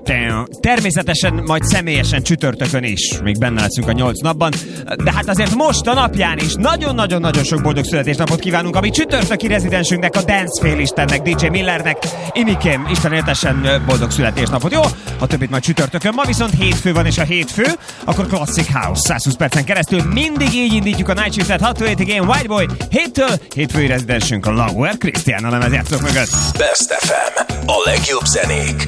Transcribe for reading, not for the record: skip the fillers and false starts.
Természetesen majd személyesen csütörtökön is, még benne leszünk a 8 napban, de hát azért most a napján is nagyon-nagyon-nagyon sok boldog születésnapot kívánunk, ami csütörtöki rezidensünknek, a Dancefél Istennek, DJ Millernek. Imikém, Isten éltessen boldog születésnapot, jó? A többit majd csütörtökön. Ma viszont hétfő van, és a hétfő, akkor Classic House. 120 percen keresztül mindig így indítjuk a Night Shiftet 6-7-ig. Én Whiteboy, héttől hétfői rezidensünk a Lauer Christian a lemezjátszók mögött. Best FM, a legjobb zenék